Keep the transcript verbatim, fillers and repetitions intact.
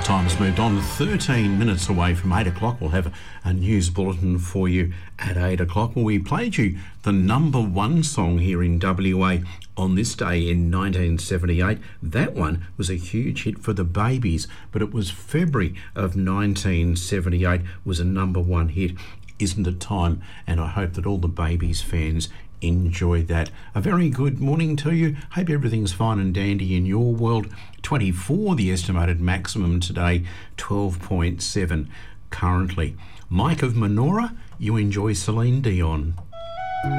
Time has moved on, thirteen minutes away from eight o'clock. We'll have a news bulletin for you at eight o'clock. Well, we played you the number one song here in W A on this day in nineteen seventy-eight. That one was a huge hit for the Babies, but it was February of nineteen seventy-eight was a number one hit. Isn't it time? And I hope that all the Babies fans enjoy that. A very good morning to you. Hope everything's fine and dandy in your world. twenty-four the estimated maximum today, twelve point seven currently. Mike of Menorah, you enjoy Celine Dion.